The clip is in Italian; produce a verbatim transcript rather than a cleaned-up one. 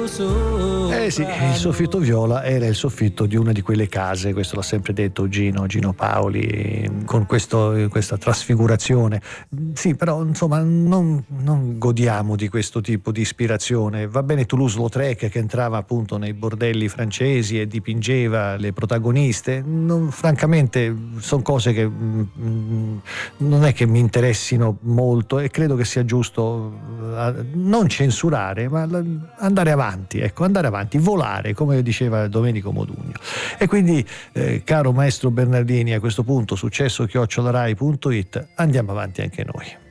Eh sì, il soffitto viola era il soffitto di una di quelle case, questo l'ha sempre detto Gino, Gino Paoli, con questo, questa trasfigurazione. Sì, però insomma non, non godiamo di questo tipo di ispirazione. Va bene Toulouse-Lautrec che entrava appunto nei bordelli francesi e dipingeva le protagoniste, non, francamente sono cose che mm, non è che mi interessino molto e credo che sia giusto eh, non censurare ma andare avanti, ecco, andare avanti, volare, come diceva Domenico Modugno. E quindi eh, caro maestro Bernardini, a questo punto successo chiocciola rai punto it, andiamo avanti anche noi.